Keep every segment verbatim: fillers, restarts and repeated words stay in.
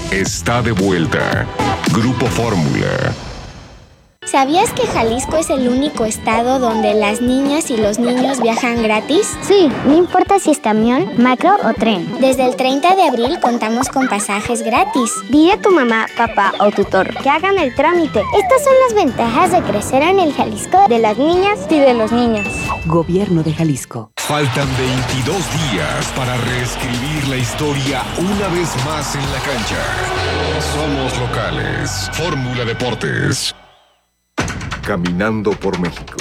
está de vuelta. Grupo Fórmula. ¿Sabías que Jalisco es el único estado donde las niñas y los niños viajan gratis? Sí, no importa si es camión, macro o tren. Desde el treinta de abril contamos con pasajes gratis. Dile a tu mamá, papá o tutor que hagan el trámite. Estas son las ventajas de crecer en el Jalisco de las niñas y de los niños. Gobierno de Jalisco. Faltan veintidós días para reescribir la historia una vez más en la cancha. Somos locales. Fórmula Deportes. Caminando por México.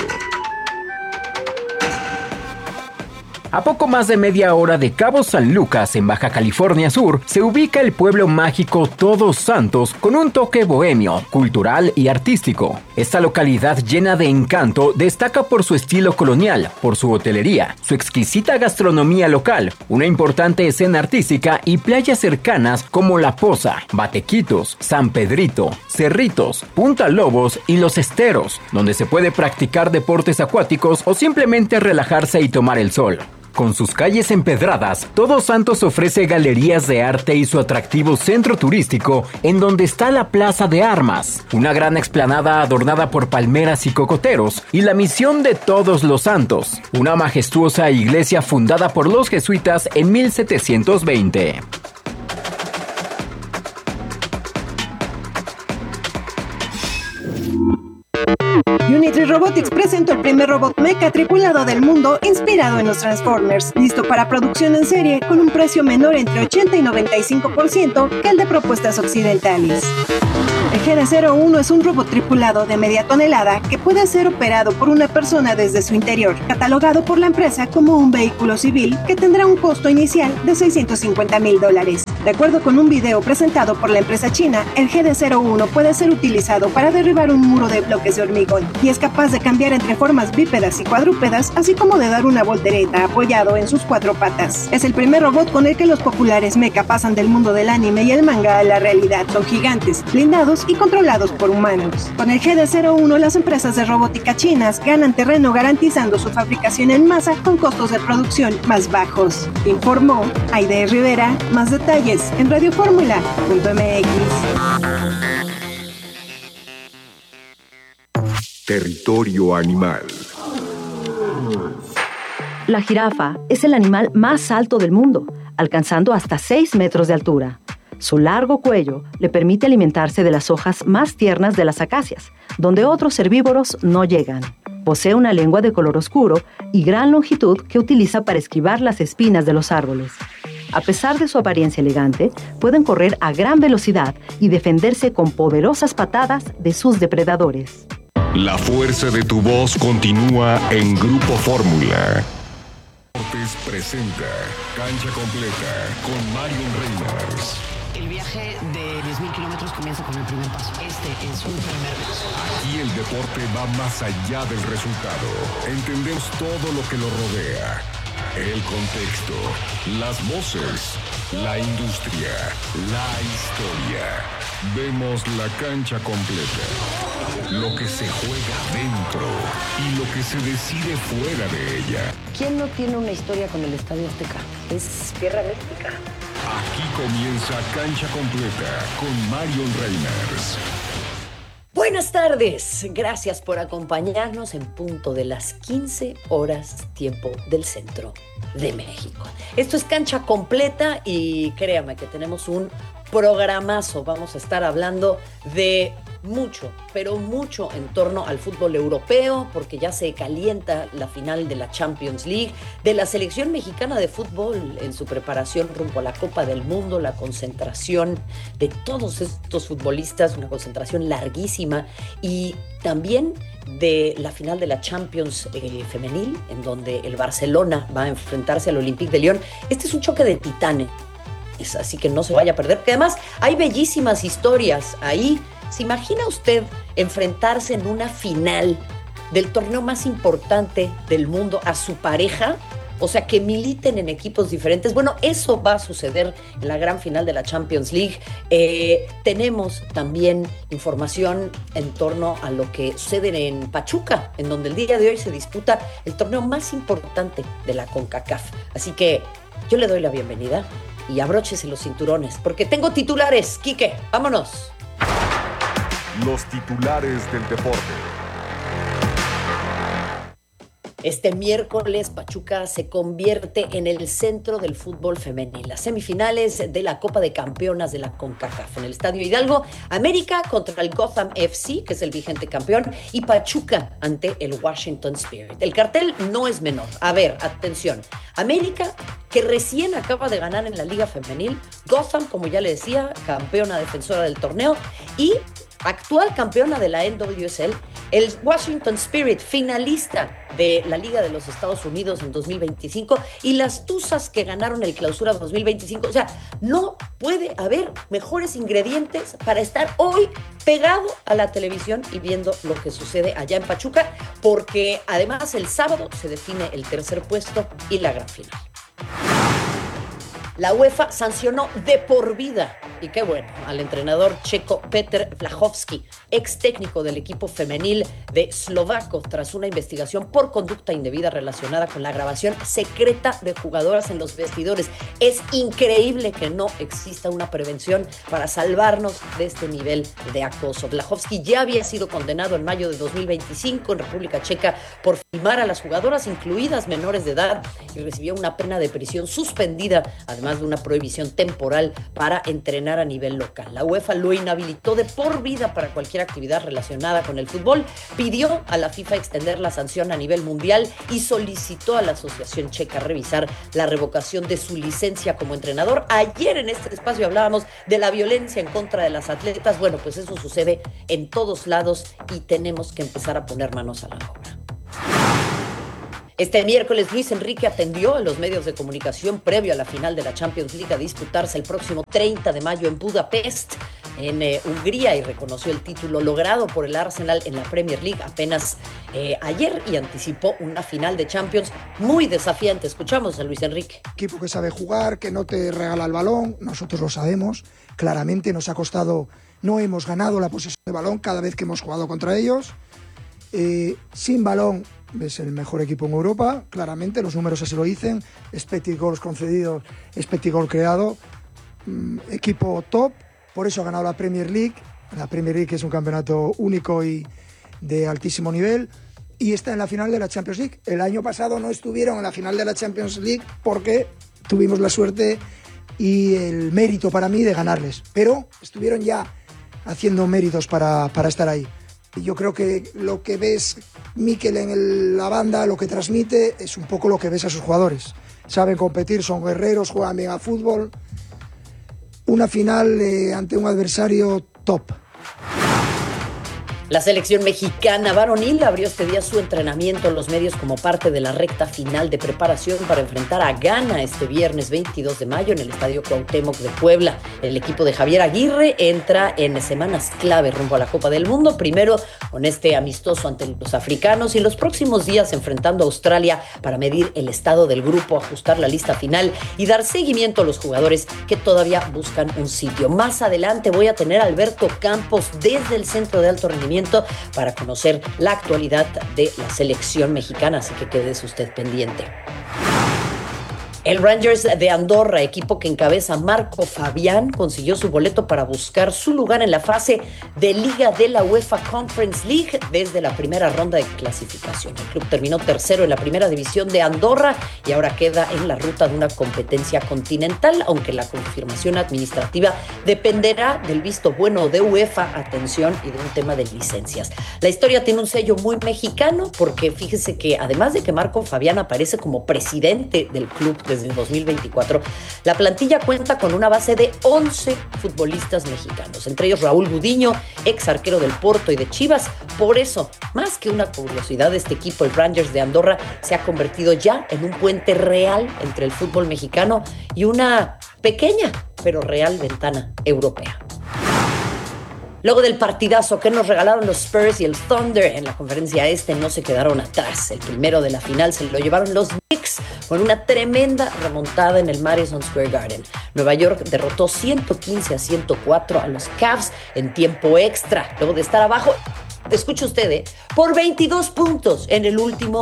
A poco más de media hora de Cabo San Lucas, en Baja California Sur, se ubica el pueblo mágico Todos Santos con un toque bohemio, cultural y artístico. Esta localidad llena de encanto destaca por su estilo colonial, por su hotelería, su exquisita gastronomía local, una importante escena artística y playas cercanas como La Poza, Batequitos, San Pedrito, Cerritos, Punta Lobos y Los Esteros, donde se puede practicar deportes acuáticos o simplemente relajarse y tomar el sol. Con sus calles empedradas, Todos Santos ofrece galerías de arte y su atractivo centro turístico, en donde está la Plaza de Armas, una gran explanada adornada por palmeras y cocoteros, y la Misión de Todos los Santos, una majestuosa iglesia fundada por los jesuitas en mil setecientos veinte. Unity Robotics presentó el primer robot mecha tripulado del mundo inspirado en los Transformers, listo para producción en serie con un precio menor entre ochenta y noventa y cinco por ciento que el de propuestas occidentales. El G D cero uno es un robot tripulado de media tonelada que puede ser operado por una persona desde su interior, catalogado por la empresa como un vehículo civil que tendrá un costo inicial de seiscientos cincuenta mil dólares. De acuerdo con un video presentado por la empresa china, el G D cero uno puede ser utilizado para derribar un muro de bloques de hormigón y es capaz de cambiar entre formas bípedas y cuadrúpedas, así como de dar una voltereta apoyado en sus cuatro patas. Es el primer robot con el que los populares mecha pasan del mundo del anime y el manga a la realidad. Son gigantes, blindados y controlados por humanos. Con el G D cero uno, las empresas de robótica chinas ganan terreno garantizando su fabricación en masa con costos de producción más bajos. Informó Aide Rivera. Más detalles en radioformula punto m x. Territorio animal. La jirafa es el animal más alto del mundo, alcanzando hasta seis metros de altura. Su largo cuello le permite alimentarse de las hojas más tiernas de las acacias, donde otros herbívoros no llegan. Posee una lengua de color oscuro y gran longitud que utiliza para esquivar las espinas de los árboles. A pesar de su apariencia elegante, pueden correr a gran velocidad y defenderse con poderosas patadas de sus depredadores. La fuerza de tu voz continúa en Grupo Fórmula. Deportes presenta Cancha Completa con Marion Reynolds. El viaje de diez mil kilómetros comienza con el primer paso. Este es un primer paso. Aquí el deporte va más allá del resultado. Entendemos todo lo que lo rodea. El contexto, las voces, la industria, la historia. Vemos la cancha completa. Lo que se juega dentro y lo que se decide fuera de ella. ¿Quién no tiene una historia con el Estadio Azteca? Es tierra mística. Aquí comienza Cancha Completa con Marion Reynolds. Buenas tardes, gracias por acompañarnos en punto de las quince horas tiempo del centro de México. Esto es Cancha Completa y créame que tenemos un programazo. Vamos a estar hablando de mucho, pero mucho en torno al fútbol europeo, porque ya se calienta la final de la Champions League, de la selección mexicana de fútbol en su preparación rumbo a la Copa del Mundo, la concentración de todos estos futbolistas, una concentración larguísima, y también de la final de la Champions eh, femenil, en donde el Barcelona va a enfrentarse al Olympique de Lyon. Este es un choque de titanes, así que no se vaya a perder, porque además hay bellísimas historias ahí. ¿Se imagina usted enfrentarse en una final del torneo más importante del mundo a su pareja? O sea, que militen en equipos diferentes. Bueno, eso va a suceder en la gran final de la Champions League. Eh, tenemos también información en torno a lo que sucede en Pachuca, en donde el día de hoy se disputa el torneo más importante de la CONCACAF. Así que yo le doy la bienvenida y abróchese los cinturones, porque tengo titulares. Quique, vámonos. Los titulares del deporte. Este miércoles, Pachuca se convierte en el centro del fútbol femenil. Las semifinales de la Copa de Campeonas de la CONCACAF en el Estadio Hidalgo. América contra el Gotham F C, que es el vigente campeón, y Pachuca ante el Washington Spirit. El cartel no es menor. A ver, atención. América, que recién acaba de ganar en la Liga Femenil. Gotham, como ya le decía, campeona defensora del torneo. Y actual campeona de la N W S L, el Washington Spirit, finalista de la Liga de los Estados Unidos en dos mil veinticinco, y las Tuzas, que ganaron el Clausura dos mil veinticinco. O sea, no puede haber mejores ingredientes para estar hoy pegado a la televisión y viendo lo que sucede allá en Pachuca, porque además el sábado se define el tercer puesto y la gran final. La UEFA sancionó de por vida, y qué bueno, al entrenador checo Peter Vlahovsky, ex técnico del equipo femenil de eslovaco, tras una investigación por conducta indebida relacionada con la grabación secreta de jugadoras en los vestidores. Es increíble que no exista una prevención para salvarnos de este nivel de acoso. Vlahovsky ya había sido condenado en mayo de dos mil veinticinco en República Checa por filmar a las jugadoras, incluidas menores de edad, y recibió una pena de prisión suspendida, además de una prohibición temporal para entrenar a nivel local. La UEFA lo inhabilitó de por vida para cualquier actividad relacionada con el fútbol, pidió a la FIFA extender la sanción a nivel mundial y solicitó a la Asociación Checa revisar la revocación de su licencia como entrenador. Ayer en este espacio hablábamos de la violencia en contra de las atletas. Bueno, pues eso sucede en todos lados y tenemos que empezar a poner manos a la obra. Este miércoles Luis Enrique atendió a los medios de comunicación previo a la final de la Champions League a disputarse el próximo treinta de mayo en Budapest, en eh, Hungría, y reconoció el título logrado por el Arsenal en la Premier League apenas eh, ayer, y anticipó una final de Champions muy desafiante. Escuchamos a Luis Enrique. Equipo que sabe jugar, que no te regala el balón, nosotros lo sabemos, claramente nos ha costado, no hemos ganado la posesión de balón cada vez que hemos jugado contra ellos. Eh, sin balón es el mejor equipo en Europa, claramente, los números así lo dicen, expected goals concedidos, expected goal creado, mm, equipo top, por eso ha ganado la Premier League, la Premier League es un campeonato único y de altísimo nivel, y está en la final de la Champions League. El año pasado no estuvieron en la final de la Champions League porque tuvimos la suerte y el mérito para mí de ganarles, pero estuvieron ya haciendo méritos para, para estar ahí. Y yo creo que lo que ves Mikel en el, la banda, lo que transmite, es un poco lo que ves a sus jugadores. Saben competir, son guerreros, juegan bien a fútbol. Una final eh, ante un adversario top. La selección mexicana varonil abrió este día su entrenamiento en los medios como parte de la recta final de preparación para enfrentar a Ghana este viernes veintidós de mayo en el Estadio Cuauhtémoc de Puebla. El equipo de Javier Aguirre entra en semanas clave rumbo a la Copa del Mundo, primero con este amistoso ante los africanos y los próximos días enfrentando a Australia para medir el estado del grupo, ajustar la lista final y dar seguimiento a los jugadores que todavía buscan un sitio. Más adelante voy a tener a Alberto Campos desde el Centro de Alto Rendimiento para conocer la actualidad de la selección mexicana, así que quédese usted pendiente. El Rangers de Andorra, equipo que encabeza Marco Fabián, consiguió su boleto para buscar su lugar en la fase de Liga de la UEFA Conference League desde la primera ronda de clasificación. El club terminó tercero en la primera división de Andorra y ahora queda en la ruta de una competencia continental, aunque la confirmación administrativa dependerá del visto bueno de UEFA, atención, y de un tema de licencias. La historia tiene un sello muy mexicano porque fíjese que además de que Marco Fabián aparece como presidente del club desde el dos mil veinticuatro, la plantilla cuenta con una base de once futbolistas mexicanos, entre ellos Raúl Gudiño, ex arquero del Porto y de Chivas. Por eso, más que una curiosidad, este equipo, el Rangers de Andorra, se ha convertido ya en un puente real entre el fútbol mexicano y una pequeña pero real ventana europea. Luego del partidazo que nos regalaron los Spurs y el Thunder en la conferencia este, no se quedaron atrás. El primero de la final se lo llevaron los Knicks con una tremenda remontada en el Madison Square Garden. Nueva York derrotó ciento quince a ciento cuatro a los Cavs en tiempo extra, luego de estar abajo, escuche usted, ¿eh? por veintidós puntos en el último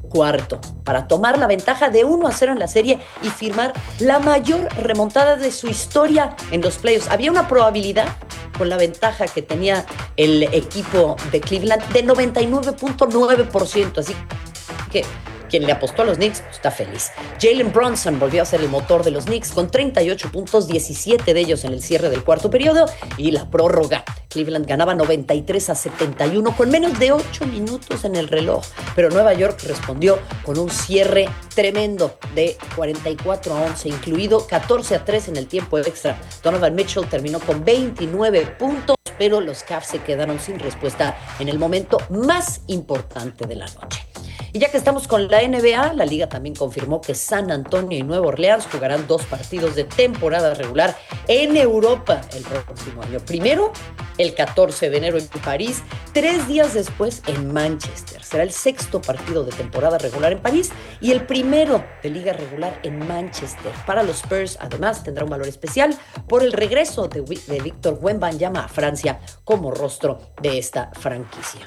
cuarto para tomar la ventaja de uno a cero en la serie y firmar la mayor remontada de su historia en los playoffs. Había una probabilidad con la ventaja que tenía el equipo de Cleveland de noventa y nueve punto nueve por ciento, así que quien le apostó a los Knicks pues, está feliz. Jalen Brunson volvió a ser el motor de los Knicks con treinta y ocho puntos, diecisiete de ellos en el cierre del cuarto periodo y la prórroga. Cleveland ganaba noventa y tres a setenta y uno con menos de ocho minutos en el reloj, pero Nueva York respondió con un cierre tremendo de cuarenta y cuatro a once, incluido catorce a tres en el tiempo extra. Donovan Mitchell terminó con veintinueve puntos, pero los Cavs se quedaron sin respuesta en el momento más importante de la noche. Y ya que estamos con la N B A, la liga también confirmó que San Antonio y Nueva Orleans jugarán dos partidos de temporada regular en Europa el próximo año. Primero, el catorce de enero en París, tres días después en Manchester. Será el sexto partido de temporada regular en París y el primero de liga regular en Manchester. Para los Spurs, además, tendrá un valor especial por el regreso de, de Víctor Wembanyama a Francia como rostro de esta franquicia.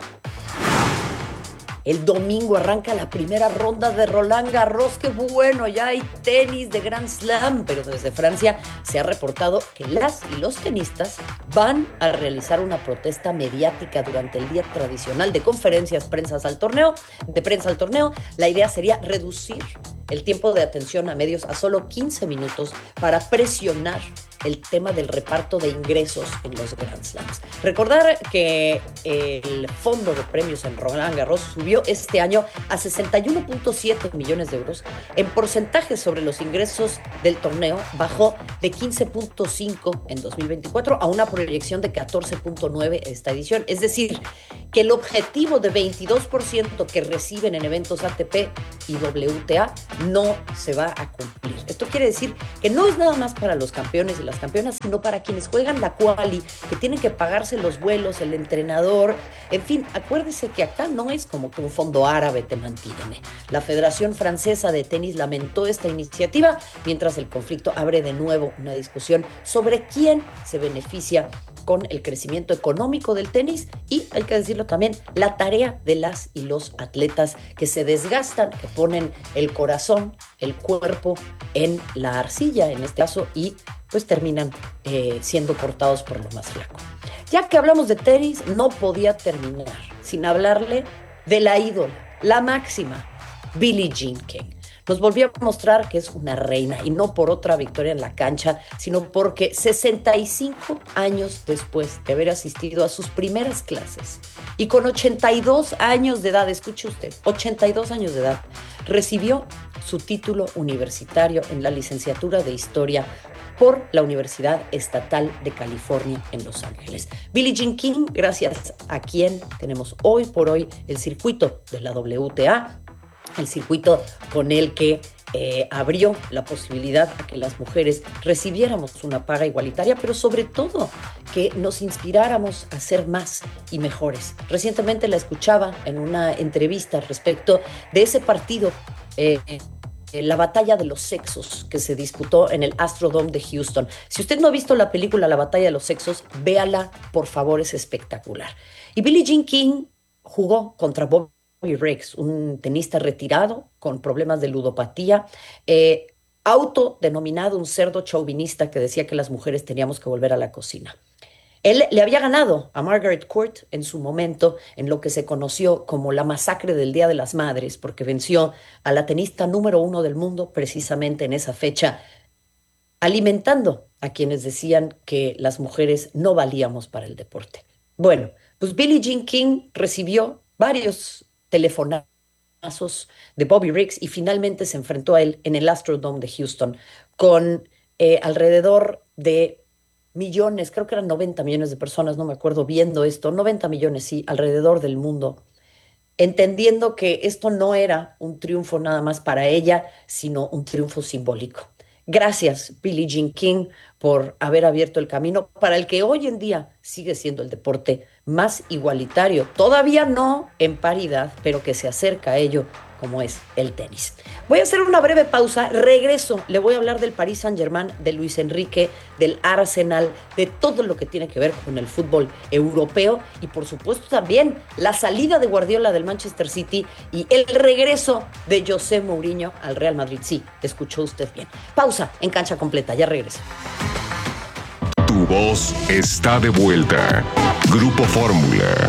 El domingo arranca la primera ronda de Roland Garros. ¡Qué bueno! Ya hay tenis de Grand Slam, pero desde Francia se ha reportado que las y los tenistas van a realizar una protesta mediática durante el día tradicional de conferencias prensas al torneo, de prensa al torneo. La idea sería reducir el tiempo de atención a medios a solo quince minutos para presionar el tema del reparto de ingresos en los Grand Slams. Recordar que el fondo de premios en Roland Garros subió este año a sesenta y uno punto siete millones de euros. En porcentaje sobre los ingresos del torneo bajó de quince punto cinco en dos mil veinticuatro a una proyección de catorce punto nueve esta edición. Es decir, que el objetivo de veintidós por ciento que reciben en eventos A T P y W T A no se va a cumplir. Esto quiere decir que no es nada más para los campeones y las campeonas, sino para quienes juegan la quali, que tienen que pagarse los vuelos, el entrenador, en fin, acuérdese que acá no es como que un fondo árabe te mantiene. La Federación Francesa de Tenis lamentó esta iniciativa, mientras el conflicto abre de nuevo una discusión sobre quién se beneficia con el crecimiento económico del tenis y, hay que decirlo también, la tarea de las y los atletas que se desgastan, que ponen el corazón, el cuerpo en la arcilla, en este caso, y pues terminan eh, siendo cortados por lo más flaco. Ya que hablamos de tenis, no podía terminar sin hablarle de la ídola, la máxima, Billie Jean King. Nos volvió a mostrar que es una reina, y no por otra victoria en la cancha, sino porque sesenta y cinco años después de haber asistido a sus primeras clases y con ochenta y dos años de edad, escuche usted, ochenta y dos años de edad, recibió su título universitario en la licenciatura de Historia por la Universidad Estatal de California en Los Ángeles. Billie Jean King, gracias a quien tenemos hoy por hoy el circuito de la W T A, el circuito con el que eh, abrió la posibilidad a que las mujeres recibiéramos una paga igualitaria, pero sobre todo que nos inspiráramos a ser más y mejores. Recientemente la escuchaba en una entrevista respecto de ese partido, eh, la batalla de los sexos que se disputó en el Astrodome de Houston. Si usted no ha visto la película La batalla de los sexos, véala, por favor, es espectacular. Y Billie Jean King jugó contra Bob Bobby Riggs, un tenista retirado con problemas de ludopatía, eh, autodenominado un cerdo chauvinista que decía que las mujeres teníamos que volver a la cocina. Él le había ganado a Margaret Court en su momento en lo que se conoció como la masacre del Día de las Madres, porque venció a la tenista número uno del mundo precisamente en esa fecha, alimentando a quienes decían que las mujeres no valíamos para el deporte. Bueno, pues Billie Jean King recibió varios telefonazos de Bobby Riggs y finalmente se enfrentó a él en el Astrodome de Houston con eh, alrededor de millones, creo que eran noventa millones de personas, no me acuerdo, viendo esto, noventa millones, sí, alrededor del mundo, entendiendo que esto no era un triunfo nada más para ella, sino un triunfo simbólico. Gracias, Billie Jean King, por haber abierto el camino para el que hoy en día sigue siendo el deporte más igualitario. Todavía no en paridad, pero que se acerca a ello, como es el tenis. Voy a hacer una breve pausa, regreso, le voy a hablar del Paris Saint-Germain, de Luis Enrique, del Arsenal, de todo lo que tiene que ver con el fútbol europeo y por supuesto también la salida de Guardiola del Manchester City y el regreso de José Mourinho al Real Madrid. Sí, escuchó usted bien. Pausa en Cancha Completa, ya regreso. Tu voz está de vuelta. Grupo Fórmula.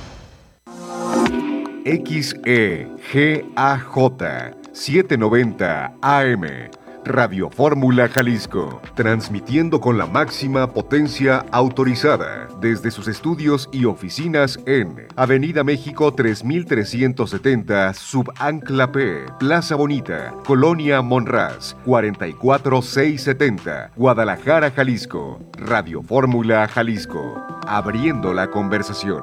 X E G A J setecientos noventa A M, Radio Fórmula Jalisco, transmitiendo con la máxima potencia autorizada desde sus estudios y oficinas en Avenida México tres mil trescientos setenta, Subancla P, Plaza Bonita, Colonia Monraz, cuarenta y cuatro mil seiscientos setenta, Guadalajara, Jalisco. Radio Fórmula Jalisco, abriendo la conversación.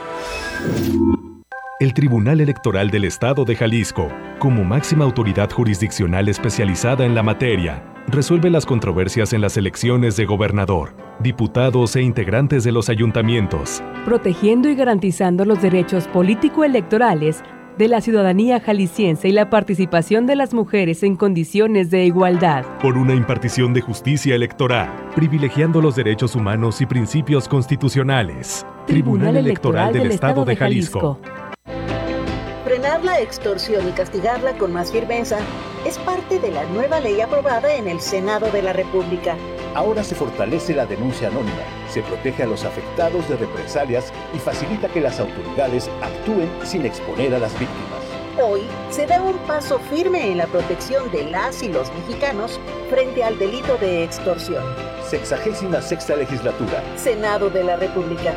El Tribunal Electoral del Estado de Jalisco, como máxima autoridad jurisdiccional especializada en la materia, resuelve las controversias en las elecciones de gobernador, diputados e integrantes de los ayuntamientos, protegiendo y garantizando los derechos político-electorales de la ciudadanía jalisciense y la participación de las mujeres en condiciones de igualdad. Por una impartición de justicia electoral, privilegiando los derechos humanos y principios constitucionales. Tribunal, Tribunal Electoral, Electoral del, del Estado de Jalisco. Frenar la extorsión y castigarla con más firmeza es parte de la nueva ley aprobada en el Senado de la República. Ahora se fortalece la denuncia anónima, se protege a los afectados de represalias y facilita que las autoridades actúen sin exponer a las víctimas. Hoy se da un paso firme en la protección de las y los mexicanos frente al delito de extorsión. Sexagésima sexta legislatura. Senado de la República.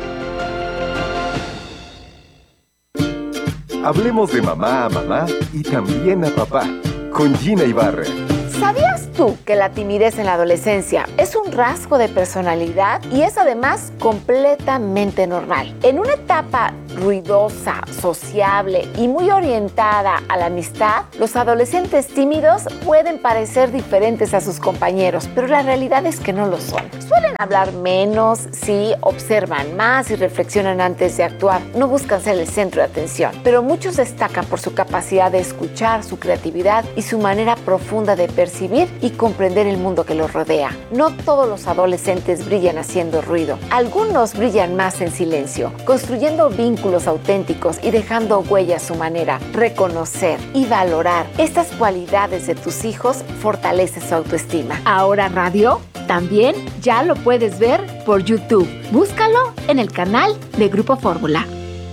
Hablemos de mamá a mamá y también a papá, con Gina Ibarra. ¿Sabías tú que la timidez en la adolescencia es un rasgo de personalidad y es además completamente normal? En una etapa ruidosa, sociable y muy orientada a la amistad, los adolescentes tímidos pueden parecer diferentes a sus compañeros, pero la realidad es que no lo son. Suelen hablar menos, sí, observan más y reflexionan antes de actuar. No buscan ser el centro de atención, pero muchos destacan por su capacidad de escuchar, su creatividad y su manera profunda de percibir y comprender el mundo que los rodea. No todos los adolescentes brillan haciendo ruido. Algunos brillan más en silencio, construyendo vínculos auténticos y dejando huella a su manera. Reconocer y valorar estas cualidades de tus hijos fortalece su autoestima. Ahora radio también ya lo puedes ver por YouTube. Búscalo en el canal de Grupo Fórmula.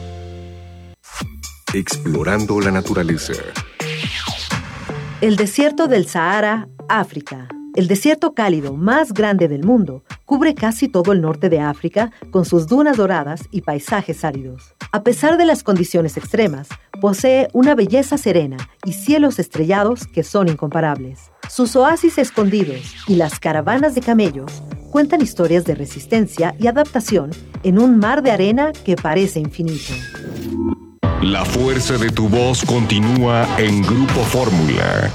Explorando la naturaleza. El desierto del Sahara, África. El desierto cálido más grande del mundo cubre casi todo el norte de África con sus dunas doradas y paisajes áridos. A pesar de las condiciones extremas, posee una belleza serena y cielos estrellados que son incomparables. Sus oasis escondidos y las caravanas de camellos cuentan historias de resistencia y adaptación en un mar de arena que parece infinito. La fuerza de tu voz continúa en Grupo Fórmula.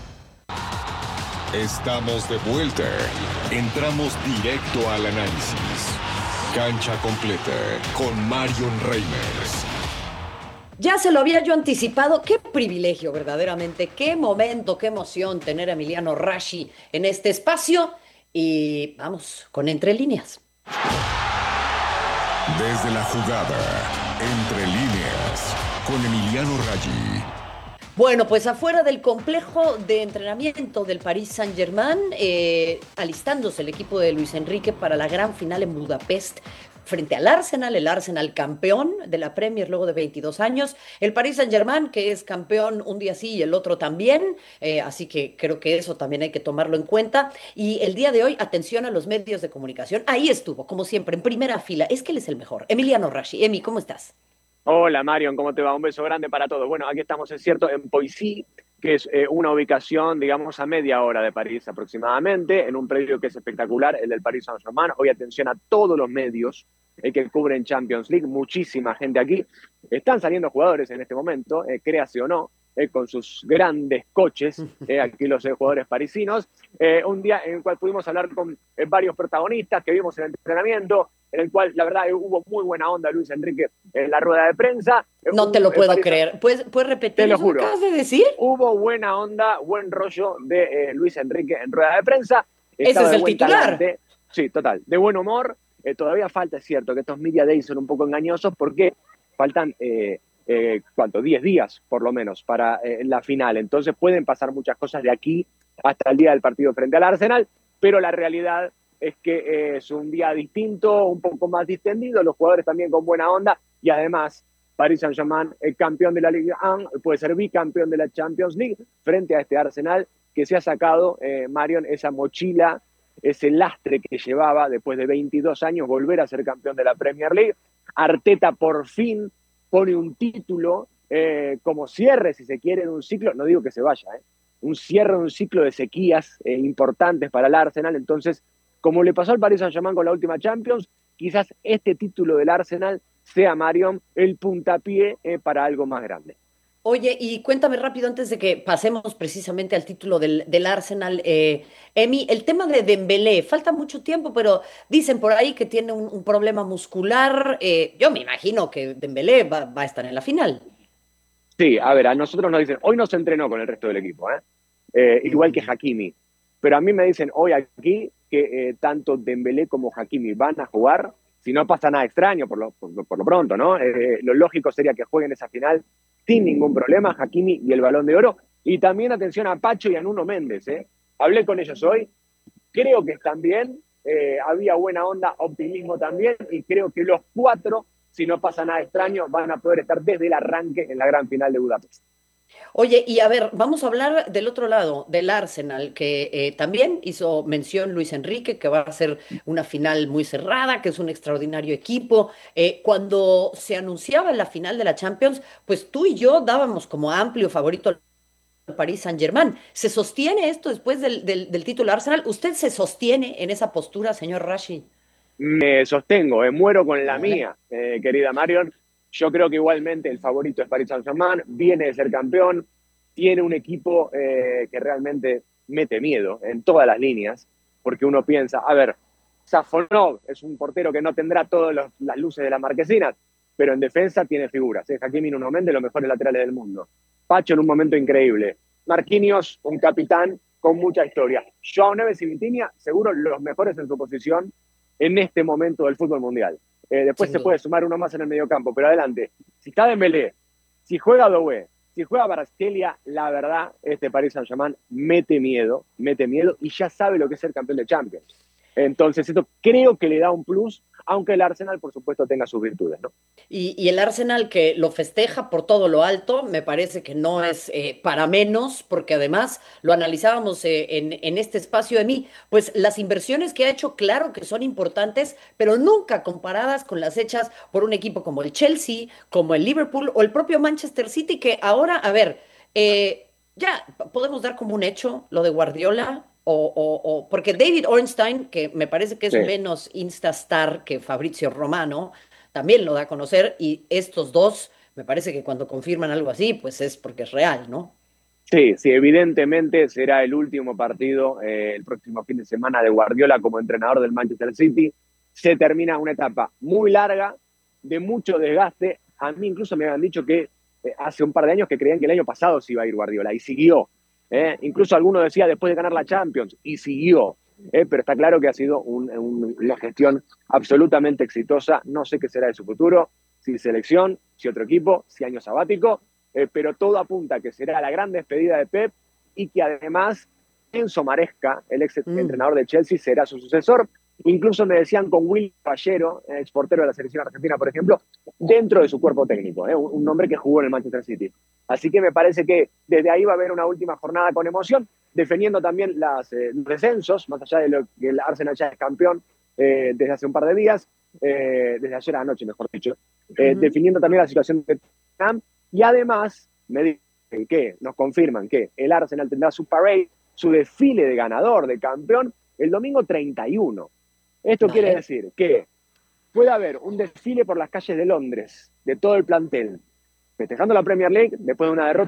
Estamos de vuelta. Entramos directo al análisis. Cancha completa con Marion Reimers. Ya se lo había yo anticipado. Qué privilegio, verdaderamente. Qué momento, qué emoción tener a Emiliano Rashi en este espacio. Y vamos con Entre Líneas. Desde la jugada, Entre Líneas, con Emiliano Rashi. Bueno, pues afuera del complejo de entrenamiento del Paris Saint-Germain, eh, alistándose el equipo de Luis Enrique para la gran final en Budapest frente al Arsenal, el Arsenal campeón de la Premier luego de veintidós años, el Paris Saint-Germain que es campeón un día sí y el otro también, eh, así que creo que eso también hay que tomarlo en cuenta. Y el día de hoy, atención a los medios de comunicación, ahí estuvo, como siempre, en primera fila, es que él es el mejor, Emiliano Rashi. Emi, ¿cómo estás? Hola Marion, ¿cómo te va? Un beso grande para todos. Bueno, aquí estamos, es cierto, en Poissy, que es eh, una ubicación, digamos, a media hora de París aproximadamente, en un predio que es espectacular, el del Paris Saint-Germain. Hoy atención a todos los medios eh, que cubren Champions League, muchísima gente aquí. Están saliendo jugadores en este momento, eh, créase o no, eh, con sus grandes coches, eh, aquí los eh, jugadores parisinos, eh, un día en el cual pudimos hablar con eh, varios protagonistas que vimos en el entrenamiento, en el cual la verdad eh, hubo muy buena onda Luis Enrique en la rueda de prensa. Eh, No un, te lo eh, puedo Paris, creer. ¿Puedes, ¿Puedes repetir te lo eso juro. que acabas de decir? Hubo buena onda, buen rollo de eh, Luis Enrique en rueda de prensa. Ese Estaba es de el buen titular. talante. Sí, total, de buen humor. Eh, todavía falta, es cierto, que estos media days son un poco engañosos porque faltan, eh, eh, ¿cuánto? diez días, por lo menos, para eh, la final. Entonces pueden pasar muchas cosas de aquí hasta el día del partido frente al Arsenal, pero la realidad es que eh, es un día distinto, un poco más distendido, los jugadores también con buena onda, y además Paris Saint-Germain, el campeón de la Ligue uno, puede ser bicampeón de la Champions League frente a este Arsenal que se ha sacado, eh, Marion, esa mochila, ese lastre que llevaba después de veintidós años, volver a ser campeón de la Premier League. Arteta por fin pone un título eh, como cierre, si se quiere, de un ciclo, no digo que se vaya, eh, un cierre de un ciclo de sequías eh, importantes para el Arsenal. Entonces, como le pasó al Paris Saint-Germain con la última Champions, quizás este título del Arsenal sea, Marion, el puntapié eh, para algo más grande. Oye, y cuéntame rápido antes de que pasemos precisamente al título del, del Arsenal, eh, Emi, el tema de Dembélé, falta mucho tiempo, pero dicen por ahí que tiene un, un problema muscular. Eh, yo me imagino que Dembélé va, va a estar en la final. Sí, a ver, a nosotros nos dicen, hoy no se entrenó con el resto del equipo, ¿eh? Eh, igual que Hakimi, pero a mí me dicen hoy aquí que eh, tanto Dembélé como Hakimi van a jugar, si no pasa nada extraño por lo, por, por lo pronto, ¿no? Eh, lo lógico sería que jueguen esa final sin ningún problema, Hakimi y el Balón de Oro. Y también atención a Pacho y a Nuno Méndez, ¿eh? Hablé con ellos hoy, creo que están bien, eh, había buena onda, optimismo también, y creo que los cuatro, si no pasa nada extraño, van a poder estar desde el arranque en la gran final de Budapest. Oye, y a ver, vamos a hablar del otro lado, del Arsenal, que eh, también hizo mención Luis Enrique, que va a ser una final muy cerrada, que es un extraordinario equipo. Eh, cuando se anunciaba la final de la Champions, pues tú y yo dábamos como amplio favorito al Paris Saint-Germain. ¿Se sostiene esto después del, del, del título Arsenal? ¿Usted se sostiene en esa postura, señor Rashi? Me sostengo, eh, muero con la mía, eh, querida Marion. Yo creo que igualmente el favorito es Paris Saint-Germain, viene de ser campeón, tiene un equipo eh, que realmente mete miedo en todas las líneas, porque uno piensa, a ver, Safonov es un portero que no tendrá todas los, las luces de las marquesinas, pero en defensa tiene figuras. ¿eh? Hakimi y Nuno Méndez, los mejores laterales del mundo. Pacho en un momento increíble. Marquinhos, un capitán con mucha historia. Joao Neves y Vitinha, seguro los mejores en su posición en este momento del fútbol mundial. Eh, después sí. Se puede sumar uno más en el mediocampo, pero adelante. Si está Dembélé, si juega Doué, si juega Kvaratskhelia, la verdad, este Paris Saint-Germain mete miedo, mete miedo y ya sabe lo que es ser campeón de Champions. Entonces, esto creo que le da un plus, aunque el Arsenal, por supuesto, tenga sus virtudes, ¿no? Y, y el Arsenal que lo festeja por todo lo alto, me parece que no es eh, para menos, porque además lo analizábamos eh, en, en este espacio de mí, pues las inversiones que ha hecho, claro que son importantes, pero nunca comparadas con las hechas por un equipo como el Chelsea, como el Liverpool o el propio Manchester City, que ahora, a ver, eh, ya podemos dar como un hecho lo de Guardiola. O, o, o, porque David Ornstein, que me parece que es sí. menos instastar que Fabrizio Romano, también lo da a conocer, y estos dos, me parece que cuando confirman algo así, pues es porque es real, ¿no? Sí, sí, evidentemente será el último partido eh, el próximo fin de semana de Guardiola como entrenador del Manchester City. Se termina una etapa muy larga, de mucho desgaste. A mí incluso me habían dicho que eh, hace un par de años que creían que el año pasado se iba a ir Guardiola, y siguió. Eh, incluso alguno decía después de ganar la Champions, y siguió, eh, pero está claro que ha sido un, un, una gestión absolutamente exitosa. No sé qué será de su futuro, si selección, si otro equipo, si año sabático, eh, pero todo apunta a que será la gran despedida de Pep y que además Enzo Maresca, el ex mm. entrenador de Chelsea, será su sucesor. Incluso me decían con Will Pallero, exportero de la selección argentina, por ejemplo, dentro de su cuerpo técnico, ¿eh? un nombre que jugó en el Manchester City. Así que me parece que desde ahí va a haber una última jornada con emoción, defendiendo también las, eh, los descensos, más allá de lo que el Arsenal ya es campeón eh, desde hace un par de días, eh, desde ayer anoche, mejor dicho, eh, uh-huh. definiendo también la situación de Tottenham, y además me dicen que, nos confirman que el Arsenal tendrá su parade, su desfile de ganador, de campeón, el domingo treinta y uno. Esto vale. Quiere decir que puede haber un desfile por las calles de Londres, de todo el plantel, festejando la Premier League después de una derrota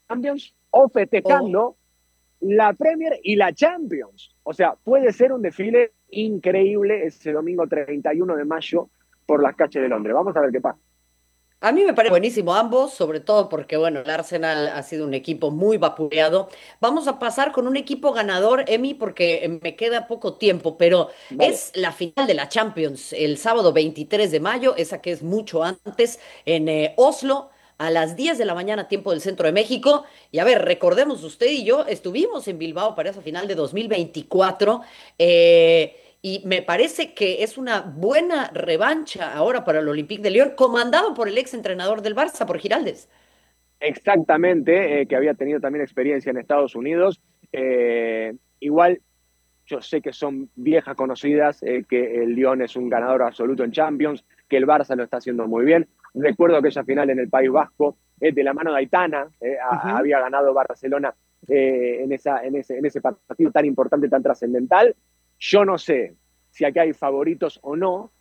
Champions o festejando oh. la Premier y la Champions. O sea, puede ser un desfile increíble ese domingo treinta y uno de mayo por las calles de Londres. Vamos a ver qué pasa. A mí me parece buenísimo ambos, sobre todo porque, bueno, el Arsenal ha sido un equipo muy vapuleado. Vamos a pasar con un equipo ganador, Emi, porque me queda poco tiempo, pero vale. Es la final de la Champions, el sábado veintitrés de mayo, esa que es mucho antes, en eh, Oslo, a las diez de la mañana, tiempo del centro de México. Y a ver, recordemos, usted y yo estuvimos en Bilbao para esa final de dos mil veinticuatro, eh... y me parece que es una buena revancha ahora para el Olympique de Lyon, comandado por el ex entrenador del Barça, por Giraldez. Exactamente, eh, que había tenido también experiencia en Estados Unidos. Eh, igual, yo sé que son viejas conocidas, eh, que el Lyon es un ganador absoluto en Champions, que el Barça lo está haciendo muy bien. Recuerdo aquella final en el País Vasco, eh, de la mano de Aitana, eh, uh-huh. había ganado Barcelona eh, en, esa, en, ese, en ese partido tan importante, tan trascendental. Yo no sé si aquí hay favoritos o no.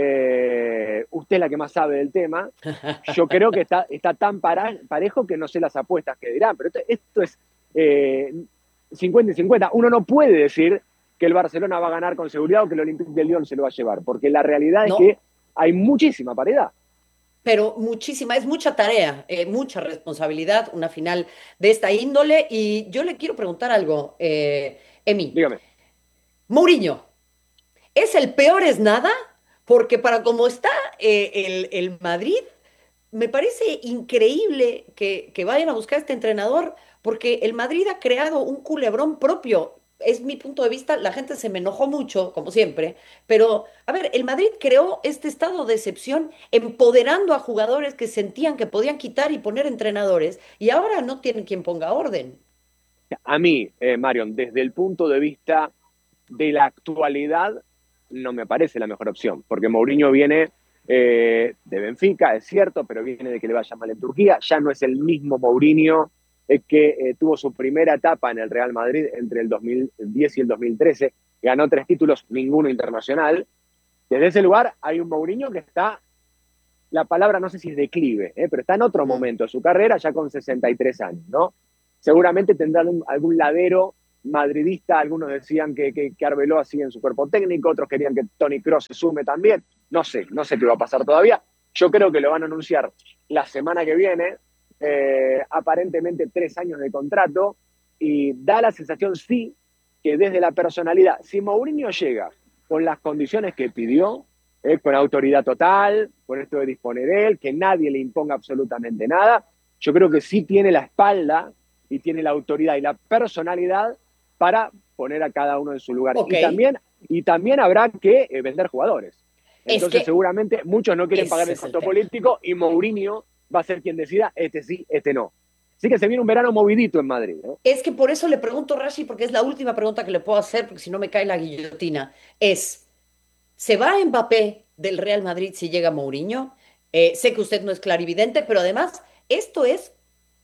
Eh, usted es la que más sabe del tema. Yo creo que está, está tan para, parejo que no sé las apuestas que dirán. Pero esto, esto es eh, cincuenta y cincuenta. Uno no puede decir que el Barcelona va a ganar con seguridad o que el Olympique de Lyon se lo va a llevar. Porque la realidad no. es que hay muchísima paridad. Pero muchísima, es mucha tarea, eh, mucha responsabilidad, una final de esta índole. Y yo le quiero preguntar algo, eh, Emi. Dígame. Mourinho, ¿es el peor es nada? Porque para como está eh, el, el Madrid, me parece increíble que, que vayan a buscar a este entrenador, porque el Madrid ha creado un culebrón propio. Es mi punto de vista, la gente se me enojó mucho, como siempre, pero, a ver, el Madrid creó este estado de excepción empoderando a jugadores que sentían que podían quitar y poner entrenadores, y ahora no tienen quien ponga orden. A mí, eh, Marion, desde el punto de vista de la actualidad, no me parece la mejor opción, porque Mourinho viene eh, de Benfica, es cierto, pero viene de que le vaya mal en Turquía, ya no es el mismo Mourinho eh, que eh, tuvo su primera etapa en el Real Madrid entre el dos mil diez y el dos mil trece, ganó tres títulos, ninguno internacional. Desde ese lugar hay un Mourinho que está, la palabra no sé si es declive, eh, pero está en otro momento de su carrera, ya con sesenta y tres años, ¿no? Seguramente tendrá un, algún ladero madridista. Algunos decían que, que, que Arbeloa sigue en su cuerpo técnico, otros querían que Toni Kroos se sume también. No sé, no sé qué va a pasar todavía. Yo creo que lo van a anunciar la semana que viene, eh, aparentemente tres años de contrato, y da la sensación, sí, que desde la personalidad, si Mourinho llega con las condiciones que pidió, eh, con autoridad total, con esto de disponer él, que nadie le imponga absolutamente nada, yo creo que sí tiene la espalda y tiene la autoridad y la personalidad para poner a cada uno en su lugar. Okay. Y también, y también habrá que eh, vender jugadores. Entonces, es que seguramente muchos no quieren pagar el costo político y Mourinho va a ser quien decida, este sí, este no. Así que se viene un verano movidito en Madrid, ¿no? Es que por eso le pregunto, Rashi, porque es la última pregunta que le puedo hacer, porque si no me cae la guillotina. Es, ¿se va Mbappé del Real Madrid si llega Mourinho? Eh, sé que usted no es clarividente, pero además, esto es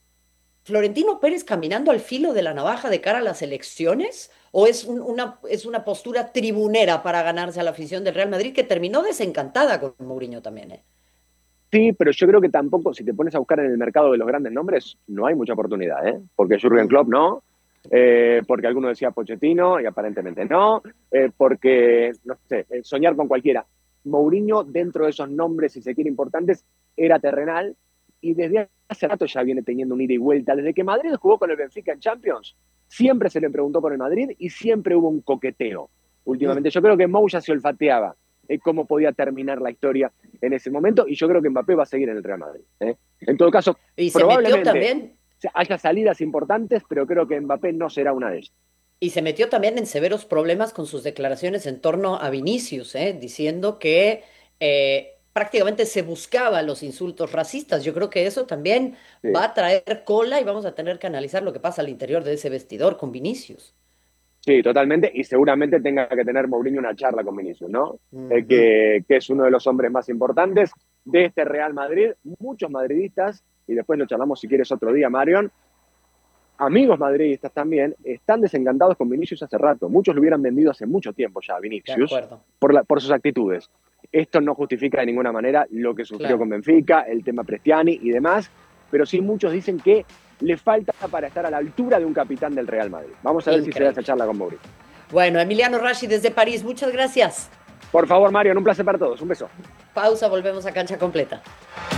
Florentino Pérez caminando al filo de la navaja de cara a las elecciones, ¿o es, un, una, es una postura tribunera para ganarse a la afición del Real Madrid que terminó desencantada con Mourinho también? ¿eh? Sí, pero yo creo que tampoco, si te pones a buscar en el mercado de los grandes nombres, no hay mucha oportunidad, ¿eh? Porque Jürgen Klopp no, eh, porque alguno decía Pochettino y aparentemente no, eh, porque, no sé, soñar con cualquiera. Mourinho, dentro de esos nombres, si se quiere, importantes, era terrenal, y desde hace rato ya viene teniendo un ida y vuelta. Desde que Madrid jugó con el Benfica en Champions, siempre se le preguntó por el Madrid y siempre hubo un coqueteo. Últimamente, yo creo que Mou ya se olfateaba eh, cómo podía terminar la historia en ese momento, y yo creo que Mbappé va a seguir en el Real Madrid. ¿eh? En todo caso, y se probablemente metió también haya salidas importantes, pero creo que Mbappé no será una de ellas. Y se metió también en severos problemas con sus declaraciones en torno a Vinicius, ¿eh? diciendo que eh, prácticamente se buscaba los insultos racistas. Yo creo que eso también sí. va a traer cola y vamos a tener que analizar lo que pasa al interior de ese vestidor con Vinicius. Sí, totalmente, y seguramente tenga que tener Mourinho una charla con Vinicius, ¿no? Uh-huh. eh, que, que es uno de los hombres más importantes de este Real Madrid. Muchos madridistas, y después lo charlamos si quieres otro día, Marion, amigos madridistas también, están desencantados con Vinicius hace rato. Muchos lo hubieran vendido hace mucho tiempo ya a Vinicius por, la, por sus actitudes. Esto no justifica de ninguna manera lo que sufrió claro. con Benfica, el tema Prestiani y demás, pero sí muchos dicen que le falta para estar a la altura de un capitán del Real Madrid. Vamos a ver Increíble. si se da esa charla con Mauricio. Bueno, Emiliano Rashi desde París, muchas gracias. Por favor, Mario, un placer para todos. Un beso. Pausa, volvemos a Cancha Completa.